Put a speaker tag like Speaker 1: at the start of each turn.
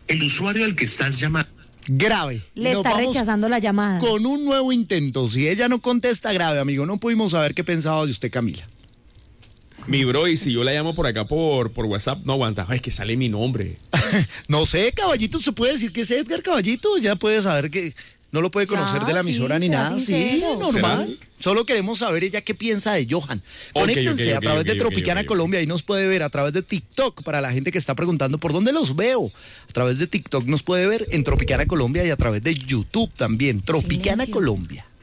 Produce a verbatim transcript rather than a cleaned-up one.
Speaker 1: El usuario al que estás llamando.
Speaker 2: Grave.
Speaker 3: Le
Speaker 2: Nos
Speaker 3: está
Speaker 2: vamos
Speaker 3: rechazando la llamada.
Speaker 2: con un nuevo intento. Si ella no contesta, grave, amigo. No pudimos saber qué pensaba de usted, Camila.
Speaker 4: Mi bro, y si yo la llamo por acá por, por WhatsApp, no aguanta. Ay, es que sale mi nombre.
Speaker 2: No sé, Caballito, ¿se puede decir que es Edgar Caballito? Ya puede saber que no lo puede conocer
Speaker 3: Ya,
Speaker 2: de la
Speaker 3: sí,
Speaker 2: emisora ni
Speaker 3: sea
Speaker 2: nada. Sí,
Speaker 3: sincero.
Speaker 2: normal.
Speaker 4: ¿Será?
Speaker 2: Solo queremos saber ella qué piensa de Johan.
Speaker 4: Ok,
Speaker 2: Conéctense
Speaker 4: ok,
Speaker 2: a
Speaker 4: ok,
Speaker 2: través
Speaker 4: ok,
Speaker 2: de
Speaker 4: ok,
Speaker 2: Tropicana
Speaker 4: ok, ok.
Speaker 2: Colombia. Ahí nos puede ver a través de TikTok para la gente que está preguntando por dónde los veo. A través de TikTok nos puede ver en Tropicana Colombia y a través de YouTube también. Tropicana
Speaker 3: Silencio.
Speaker 2: Colombia.